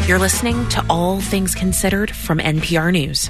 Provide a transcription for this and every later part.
You're listening to All Things Considered from NPR News.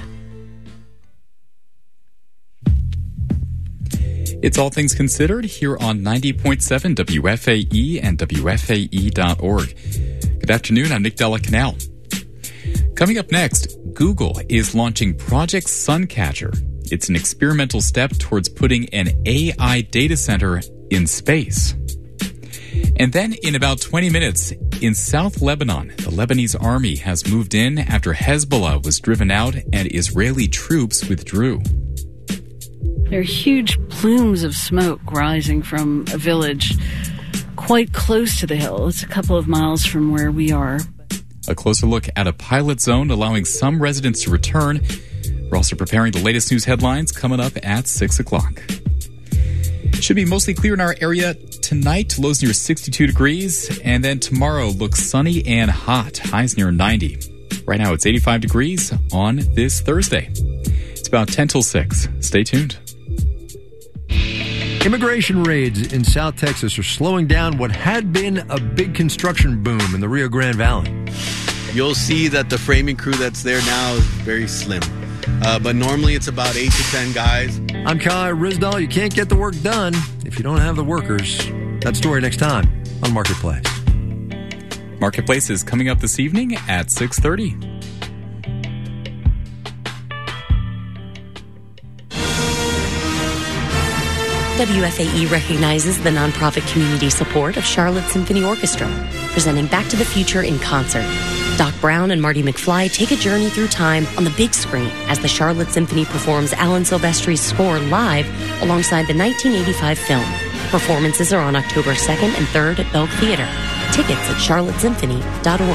It's All Things Considered here on 90.7 WFAE and WFAE.org. Good afternoon, I'm Nick Della Canal. Coming up next, Google is launching Project Suncatcher. It's an experimental step towards putting an AI data center in space. And then in about 20 minutes, in South Lebanon, the Lebanese army has moved in after Hezbollah was driven out and Israeli troops withdrew. There are huge plumes of smoke rising from a village quite close to the hill. It's a couple of miles from where we are. A closer look at a pilot zone allowing some residents to return. We're also preparing the latest news headlines coming up at 6 o'clock. Should be mostly clear in our area tonight, lows near 62 degrees, and then tomorrow looks sunny and hot, highs near 90. Right now it's 85 degrees on this Thursday. It's about 10 till 6. Stay tuned. Immigration raids in South Texas are slowing down what had been a big construction boom in the Rio Grande Valley. You'll see that the framing crew that's there now is very slim. But normally it's about 8 to 10 guys. I'm Kai Rizdal. You can't get the work done if you don't have the workers. That story next time on Marketplace. Marketplace is coming up this evening at 6:30. WFAE recognizes the nonprofit community support of Charlotte Symphony Orchestra, presenting Back to the Future in concert. Doc Brown and Marty McFly take a journey through time on the big screen as the Charlotte Symphony performs Alan Silvestri's score live alongside the 1985 film. Performances are on October 2nd and 3rd at Belk Theater. Tickets at charlottesymphony.org.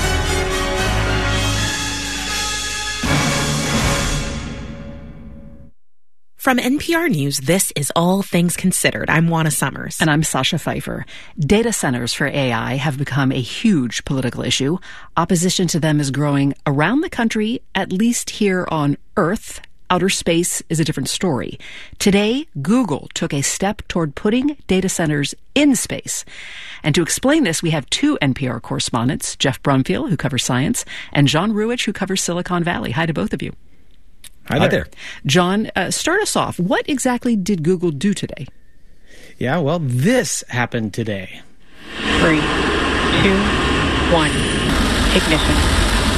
From NPR News, this is All Things Considered. I'm Juana Summers. And I'm Sasha Pfeiffer. Data centers for AI have become a huge political issue. Opposition to them is growing around the country, at least here on Earth. Outer space is a different story. Today, Google took a step toward putting data centers in space. And to explain this, we have two NPR correspondents, Jeff Brumfield, who covers science, and John Ruwitch, who covers Silicon Valley. Hi to both of you. Hi there. John, start us off. What exactly did Google do today? Yeah, well, this happened today. 3, 2, 1, ignition.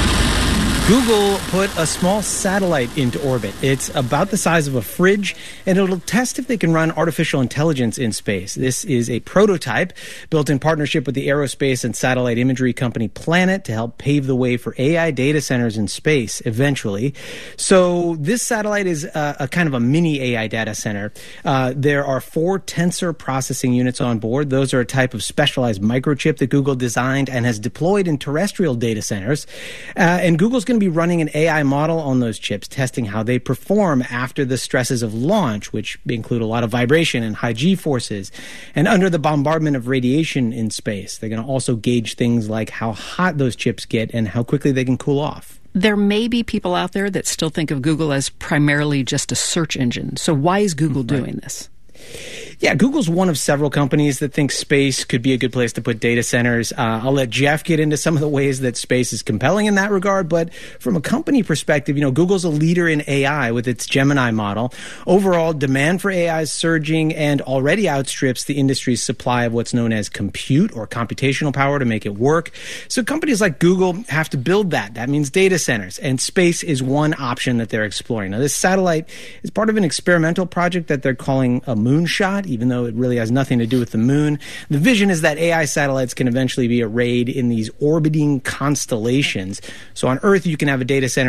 Google put a small satellite into orbit. It's about the size of a fridge, and it'll test if they can run artificial intelligence in space. This is a prototype built in partnership with the aerospace and satellite imagery company Planet to help pave the way for AI data centers in space eventually. So this satellite is a kind of a mini AI data center. There are 4 tensor processing units on board. Those are a type of specialized microchip that Google designed and has deployed in terrestrial data centers. And Google's going to be running an AI model on those chips, testing how they perform after the stresses of launch, which include a lot of vibration and high G-forces, and under the bombardment of radiation in space. They're going to also gauge things like how hot those chips get and how quickly they can cool off. There may be people out there that still think of Google as primarily just a search engine. So why is Google doing this? Yeah, Google's one of several companies that think space could be a good place to put data centers. I'll let Jeff get into some of the ways that space is compelling in that regard. But from a company perspective, Google's a leader in AI with its Gemini model. Overall, demand for AI is surging and already outstrips the industry's supply of what's known as compute or computational power to make it work. So companies like Google have to build that. That means data centers. And space is one option that they're exploring. Now, this satellite is part of an experimental project that they're calling a moonshot, even though it really has nothing to do with the moon. The vision is that AI satellites can eventually be arrayed in these orbiting constellations. So on Earth, you can have a data center